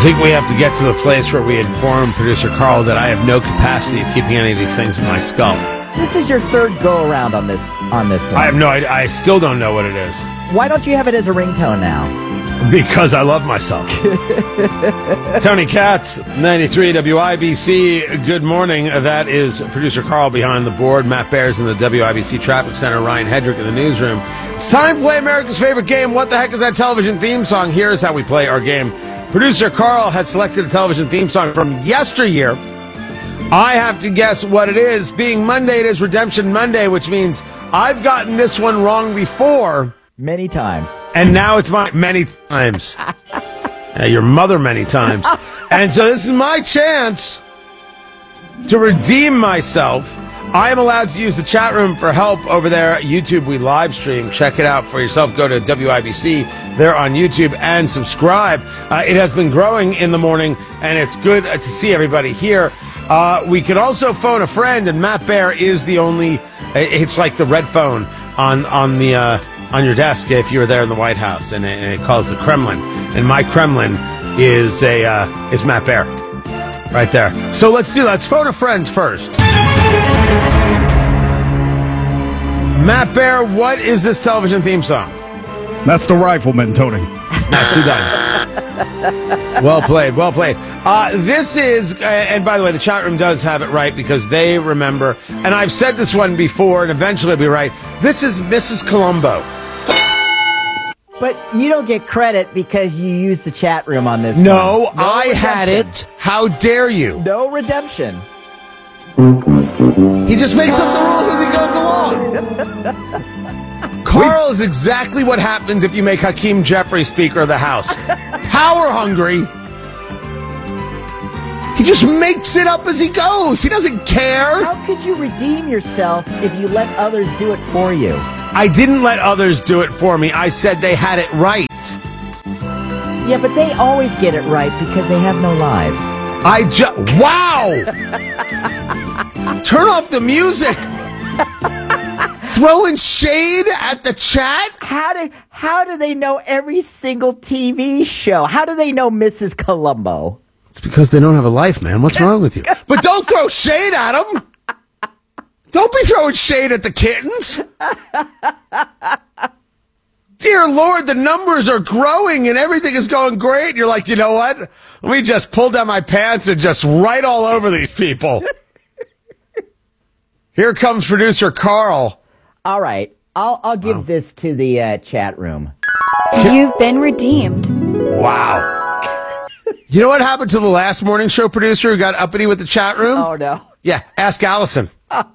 think we have to get to the place where we inform producer Carl that I have no capacity of keeping any of these things in my skull. This is your third go-around on this one. I have no idea. I still don't know what it is. Why don't you have it as a ringtone now? Because I love myself. Tony Katz, 93 WIBC. Good morning. That is producer Carl behind the board. Matt Bears in the WIBC Traffic Center. Ryan Hedrick in the newsroom. It's time to play America's favorite game. What the heck is that television theme song? Here's how we play our game. Producer Carl has selected a television theme song from yesteryear. I have to guess what it is. Being Monday, it is Redemption Monday, which means I've gotten this one wrong before. Many times. And now it's many times. Your mother many times. And so this is my chance to redeem myself. I am allowed to use the chat room for help over there at YouTube. We live stream. Check it out for yourself. Go to WIBC there on YouTube and subscribe. It has been growing in the morning, and it's good to see everybody here. We can also phone a friend, and Matt Bear is the only. It's like the red phone on your desk if you were there in the White House, and it calls the Kremlin. And my Kremlin is Matt Bear, right there. So let's do that. Let's phone a friend first. Matt Bear, what is this television theme song? That's The Rifleman, Tony. Nicely done. Well played, well played. This is, and by the way, the chat room does have it right because they remember, and I've said this one before, and eventually it'll be right. This is Mrs. Columbo. But you don't get credit because you used the chat room on this No, one. I had it. How dare you? No redemption. He just makes up the rules as he goes along. Carl is exactly what happens if you make Hakeem Jeffrey Speaker of the House. Power hungry. He just makes it up as he goes. He doesn't care. How could you redeem yourself if you let others do it for you? I didn't let others do it for me. I said they had it right. Yeah, but they always get it right because they have no lives. Wow! Turn off the music. Throwing shade at the chat? How do they know every single TV show? How do they know Mrs. Columbo? It's because they don't have a life, man. What's wrong with you? But don't throw shade at them. Don't be throwing shade at the kittens. Dear Lord, the numbers are growing and everything is going great. You're like, you know what? Let me just pull down my pants and just write all over these people. Here comes producer Carl. All right. I'll give this to the chat room. You've been redeemed. Wow. You know what happened to the last morning show producer who got uppity with the chat room? Oh, no. Yeah, ask Allison.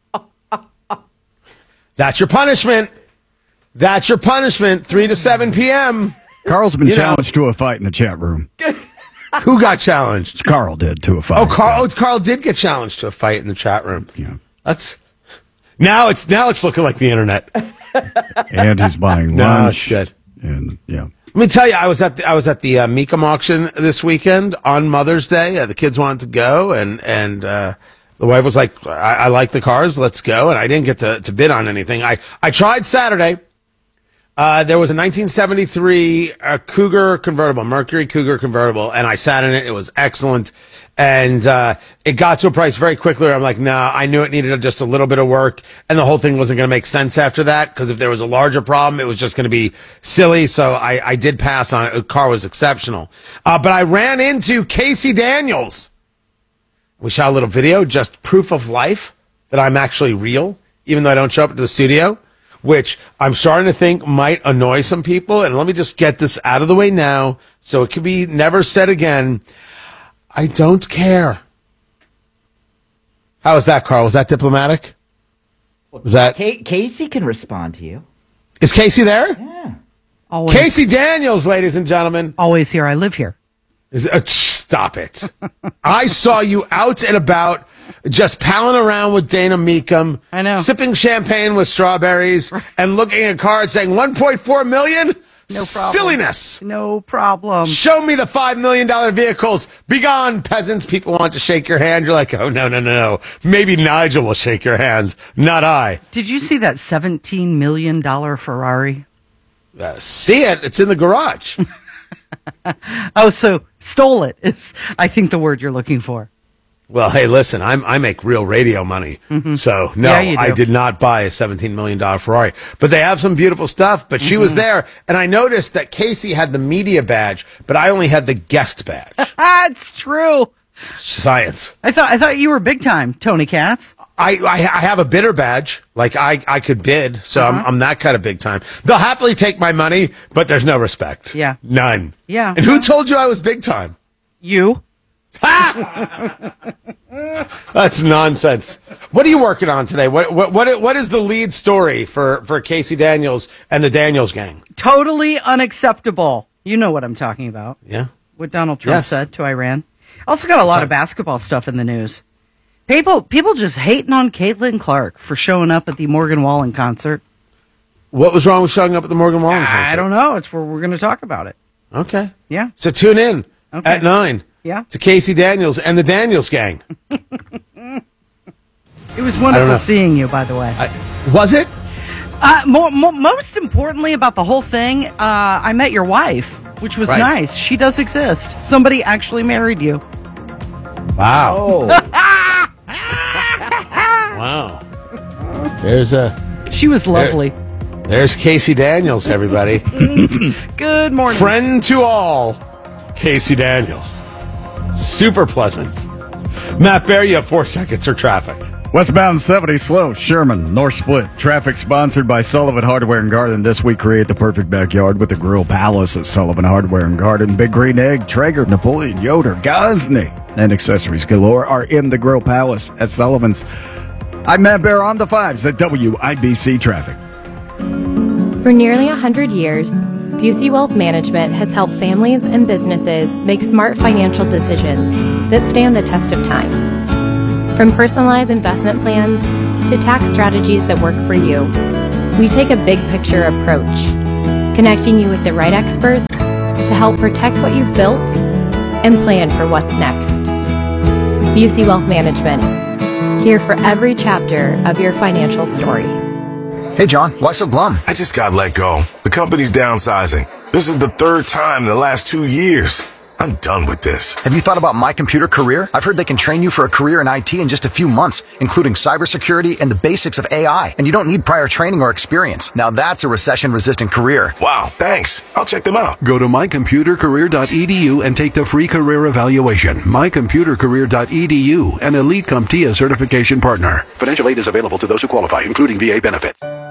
That's your punishment. That's your punishment. 3 to 7 p.m. Carl's been challenged to a fight in the chat room. Who got challenged? Carl did to a fight. Carl did get challenged to a fight in the chat room. Yeah. Now it's looking like the internet. And he's buying lunch. No, it's good. And yeah. Let me tell you, I was at the Mecum auction this weekend on Mother's Day. The kids wanted to go, and the wife was like, I like the cars, let's go. And I didn't get to bid on anything. I tried Saturday. There was a 1973 Cougar convertible, Mercury Cougar convertible, and I sat in it. It was excellent. And it got to a price very quickly where I'm like, nah, I knew it needed just a little bit of work, and the whole thing wasn't going to make sense after that, because if there was a larger problem, it was just going to be silly. So I did pass on it. The car was exceptional. But I ran into Casey Daniels. We shot a little video, just proof of life that I'm actually real, even though I don't show up to the studio, which I'm starting to think might annoy some people. And let me just get this out of the way now so it can be never said again. I don't care. How was that, Carl? Was that diplomatic? Was that... Casey can respond to you. Is Casey there? Yeah. Always, Casey Daniels, ladies and gentlemen. always here. I live here. Stop it. I saw you out and about, just palling around with Dana Mecum. I know. Sipping champagne with strawberries and looking at cards saying 1.4 million? No problem. Silliness. No problem. Show me the $5 million vehicles. Be gone, peasants. People want to shake your hand. You're like, oh, no. Maybe Nigel will shake your hands, not I. Did you see that $17 million Ferrari? See it. It's in the garage. Oh, so stole it is, I think, the word you're looking for. Well, hey, listen, I make real radio money. So, no, Yeah, you do. I did not buy a $17 million Ferrari. But they have some beautiful stuff. But she was there, and I noticed that Casey had the media badge, but I only had the guest badge. That's true. It's science. I thought you were big time, Tony Katz. I have a bidder badge. Like, I could bid, so I'm that kind of big time. They'll happily take my money, but there's no respect. Yeah. None. Yeah. And who told you I was big time? You. That's nonsense. What are you working on today? What is the lead story for Casey Daniels and the Daniels gang? Totally unacceptable. You know what I'm talking about. Yeah. What Donald Trump Yes. said to Iran. Also got a lot of basketball stuff in the news. People just hating on Caitlin Clark for showing up at the Morgan Wallen concert. What was wrong with showing up at the Morgan Wallen concert? I don't know. It's where we're going to talk about it. Okay. Yeah. So tune in Okay. at 9 Yeah. to Casey Daniels and the Daniels gang. It was I don't know. wonderful seeing you, by the way. Was it? Most importantly about the whole thing, I met your wife, which was Right. nice. She does exist. Somebody actually married you. Wow. Oh, Wow. There's She was lovely. there's Casey Daniels, everybody. Good morning. Friend to all, Casey Daniels. Super pleasant. Matt Bear, you have 4 seconds for traffic. Westbound 70 slow, Sherman, North Split. Traffic sponsored by Sullivan Hardware and Garden. This week, create the perfect backyard with the Grill Palace at Sullivan Hardware and Garden. Big Green Egg, Traeger, Napoleon, Yoder, Gosney, and accessories galore are in the Grill Palace at Sullivan's. I'm Matt Bear on the 5s at WIBC Traffic. For nearly 100 years, Busey Wealth Management has helped families and businesses make smart financial decisions that stand the test of time. From personalized investment plans to tax strategies that work for you, we take a big picture approach, connecting you with the right experts to help protect what you've built and plan for what's next. Busey Wealth Management, here for every chapter of your financial story. Hey, John, why so glum? I just got let go. The company's downsizing. This is the 3rd time in the last 2 years. I'm done with this. Have you thought about My Computer Career? I've heard they can train you for a career in IT in just a few months, including cybersecurity and the basics of AI. And you don't need prior training or experience. Now that's a recession-resistant career. Wow, thanks. I'll check them out. Go to mycomputercareer.edu and take the free career evaluation. Mycomputercareer.edu, an Elite CompTIA certification partner. Financial aid is available to those who qualify, including VA benefit.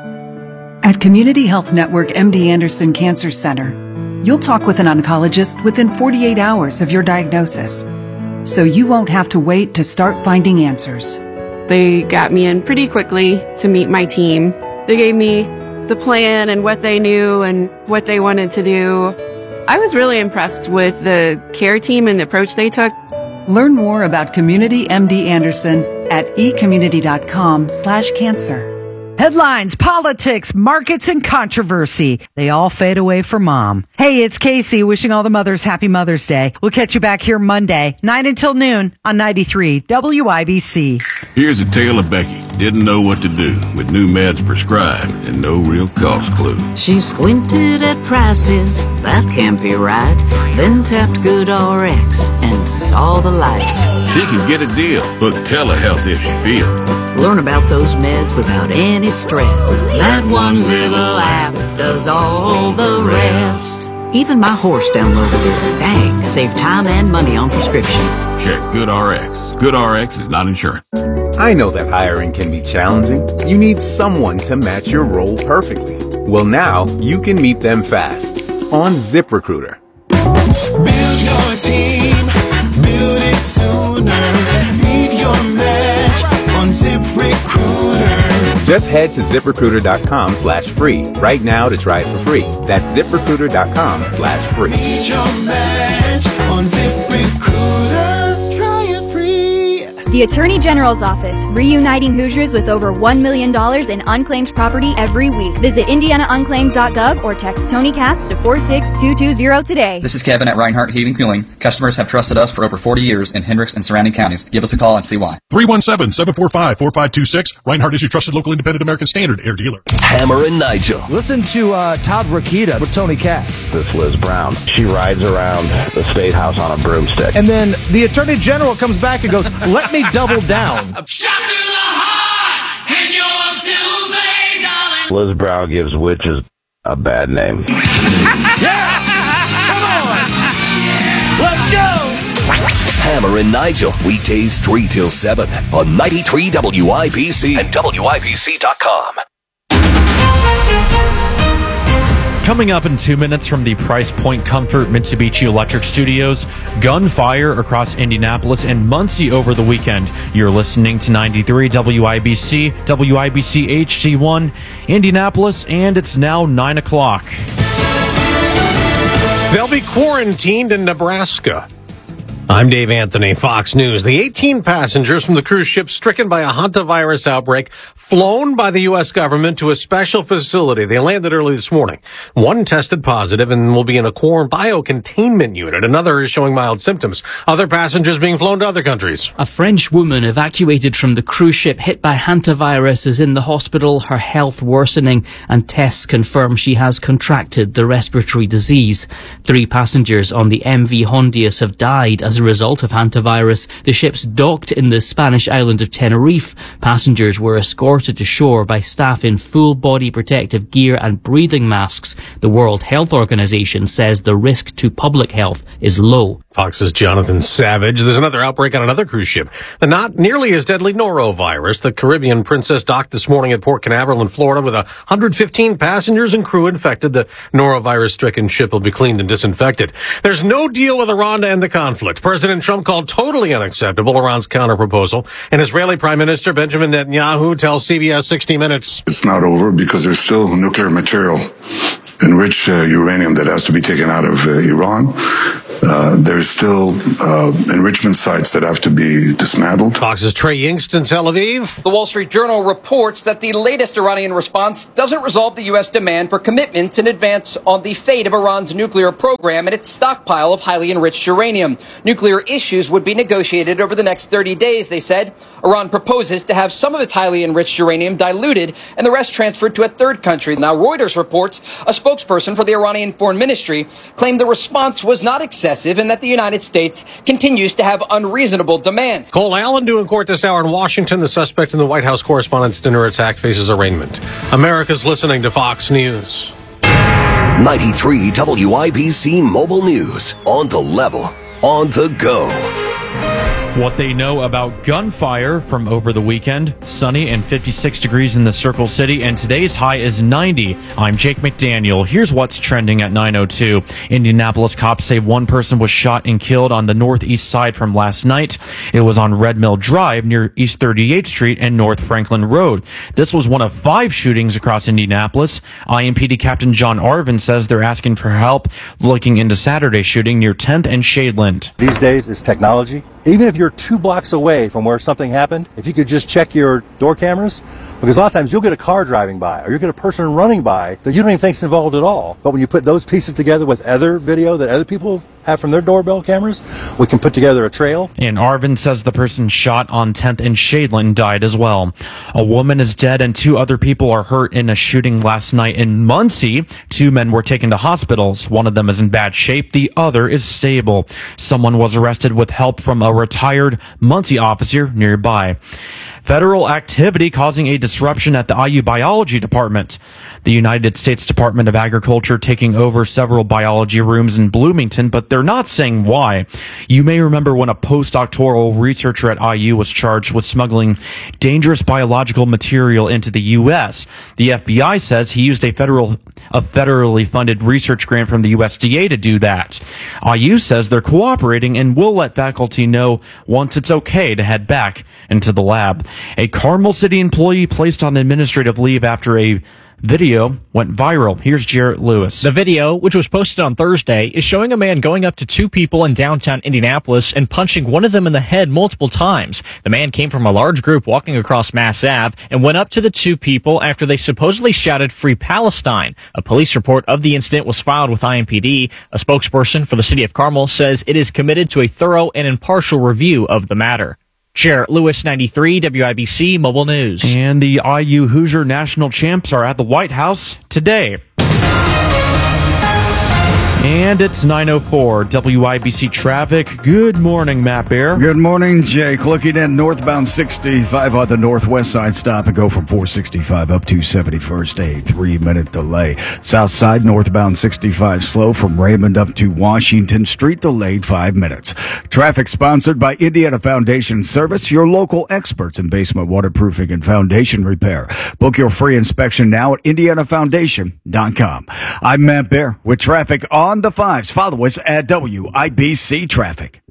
At Community Health Network MD Anderson Cancer Center, you'll talk with an oncologist within 48 hours of your diagnosis, so you won't have to wait to start finding answers. They got me in pretty quickly to meet my team. They gave me the plan and what they knew and what they wanted to do. I was really impressed with the care team and the approach they took. Learn more about Community MD Anderson at ecommunity.com/cancer. Headlines, politics, markets, and controversy. They all fade away for Mom. Hey, it's Casey wishing all the mothers happy Mother's Day. We'll catch you back here Monday, 9 until noon on 93 WIBC. Here's a tale of Becky. Didn't know what to do with new meds prescribed and no real cost clue. She squinted at prices, that can't be right. Then tapped GoodRx and saw the light. She can get a deal. Book telehealth if she feels. Learn about those meds without any stress. That one little app does all the rest. Even my horse downloaded it. Dang, save time and money on prescriptions. Check GoodRx. GoodRx is not insurance. I know that hiring can be challenging. You need someone to match your role perfectly. Well, now you can meet them fast on ZipRecruiter. Build your team, build it sooner. Meet your match on ZipRecruiter. Just head to ZipRecruiter.com/free right now to try it for free. That's ZipRecruiter.com/free. Meet your match on ZipRecruiter. Try it free. The Attorney General's Office, reuniting Hoosiers with over $1 million in unclaimed property every week. Visit indianaunclaimed.gov or text Tony Katz to 46220 today. This is Kevin at Reinhardt Heating Cooling. Customers have trusted us for over 40 years in Hendricks and surrounding counties. Give us a call and see why. 317-745-4526. Reinhardt is your trusted local independent American Standard air dealer. Hammer and Nigel. Listen to Todd Rokita with Tony Katz. This Liz Brown. She rides around the State House on a broomstick. And then the Attorney General comes back and goes, let me double down. Liz Brown gives witches a bad name. Yeah! Come on! Let's go! Hammer and Nigel, weekdays 3 till 7 on 93 WIBC and WIBC.com. Coming up in 2 minutes from the Price Point Comfort Mitsubishi Electric Studios, gunfire across Indianapolis and Muncie over the weekend. You're listening to 93 WIBC, WIBC HD1, Indianapolis, and it's now 9 o'clock. They'll be quarantined in Nebraska. I'm Dave Anthony, Fox News. The 18 passengers from the cruise ship stricken by a hantavirus outbreak flown by the U.S. government to a special facility. They landed early this morning. One tested positive and will be in a biocontainment unit. Another is showing mild symptoms. Other passengers being flown to other countries. A French woman evacuated from the cruise ship hit by hantavirus is in the hospital, her health worsening, and tests confirm she has contracted the respiratory disease. 3 passengers on the MV Hondius have died as a result of hantavirus. The ships docked in the Spanish island of Tenerife. Passengers were escorted to shore by staff in full body protective gear and breathing masks. The World Health Organization says the risk to public health is low. Fox's Jonathan Savage. There's another outbreak on another cruise ship. The not nearly as deadly norovirus. The Caribbean Princess docked this morning at Port Canaveral in Florida with 115 passengers and crew infected. The norovirus-stricken ship will be cleaned and disinfected. There's no deal with Iran to end the conflict. President Trump called totally unacceptable Iran's counterproposal, and Israeli Prime Minister Benjamin Netanyahu tells CBS 60 Minutes. It's not over because there's still nuclear material, enriched uranium that has to be taken out of Iran. There's still enrichment sites that have to be dismantled. Fox's Trey Yingst in Tel Aviv. The Wall Street Journal reports that the latest Iranian response doesn't resolve the U.S. demand for commitments in advance on the fate of Iran's nuclear program and its stockpile of highly enriched uranium. Nuclear issues would be negotiated over the next 30 days, they said. Iran proposes to have some of its highly enriched uranium diluted and the rest transferred to a third country. Now, Reuters reports a spokesperson for the Iranian Foreign Ministry claimed the response was not excessive and that the United States continues to have unreasonable demands. Cole Allen due in court this hour in Washington. The suspect in the White House Correspondents' Dinner attack faces arraignment. America's listening to Fox News. 93 WIBC Mobile News. On the level. On the go. What they know about gunfire from over the weekend. Sunny and 56 degrees in the Circle City, and today's high is 90. I'm Jake McDaniel. Here's what's trending at 9:02. Indianapolis cops say one person was shot and killed on the northeast side from last night. It was on Red Mill Drive near East 38th Street and North Franklin Road. This was one of 5 shootings across Indianapolis. IMPD Captain John Arvin says they're asking for help looking into Saturday's shooting near 10th and Shadeland. These days, it's technology. Even if you're 2 blocks away from where something happened, if you could just check your door cameras, because a lot of times you'll get a car driving by or you'll get a person running by that you don't even think's involved at all. But when you put those pieces together with other video that other people have from their doorbell cameras, we can put together a trail. And Arvin says the person shot on 10th and Shadeland died as well. A woman is dead and 2 other people are hurt in a shooting last night in Muncie. 2 men were taken to hospitals. One of them is in bad shape. The other is stable. Someone was arrested with help from a retired Muncie officer nearby. Federal activity causing a disruption at the IU Biology Department. The United States Department of Agriculture taking over several biology rooms in Bloomington, but they're not saying why. You may remember when a postdoctoral researcher at IU was charged with smuggling dangerous biological material into the U.S. The FBI says he used a federally funded research grant from the USDA to do that. IU says they're cooperating and will let faculty know once it's okay to head back into the lab. A Carmel City employee placed on administrative leave after a Video went viral. Here's Jarrett Lewis. The video, which was posted on Thursday, is showing a man going up to two people in downtown Indianapolis and punching one of them in the head multiple times. The man came from a large group walking across Mass Ave and went up to the two people after they supposedly shouted "Free Palestine." A police report of the incident was filed with IMPD. A spokesperson for the city of Carmel says it is committed to a thorough and impartial review of the matter. Jarrett Lewis, 93 WIBC Mobile News. And the IU Hoosier national champs are at the White House today. And it's 9:04 WIBC traffic. Good morning, Matt Bear. Good morning, Jake. Looking at northbound 65 on the northwest side, stop and go from 465 up to 71st, a 3-minute delay. South side northbound 65 slow from Raymond up to Washington Street, delayed 5 minutes. Traffic sponsored by Indiana Foundation Service, your local experts in basement waterproofing and foundation repair. Book your free inspection now at indianafoundation.com. I'm Matt Bear with traffic on the 5s. Follow us at WIBC Traffic.